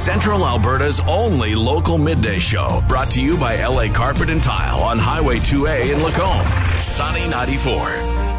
Central Alberta's only local midday show, brought to you by LA Carpet and Tile on Highway 2A in Lacombe. Sunny 94.